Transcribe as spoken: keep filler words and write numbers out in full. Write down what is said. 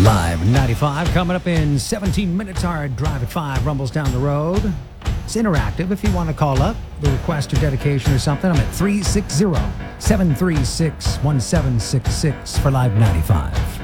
Live ninety-five coming up in seventeen minutes. Our Drive at five rumbles down the road. It's interactive. If you want to call up, the request or dedication or something, I'm at three six zero, seven three six, one seven six six for Live ninety-five.